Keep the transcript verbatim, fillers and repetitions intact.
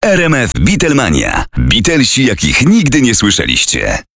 R M F Beatlemania. Beatlesi, jakich nigdy nie słyszeliście.